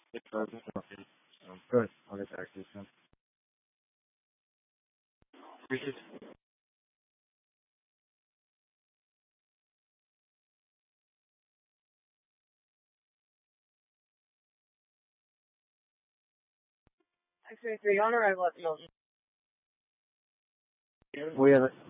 It doesn't. Okay. Good. I'll get back to you soon. Appreciate it. X-ray 3 on arrival at Milton. We have it.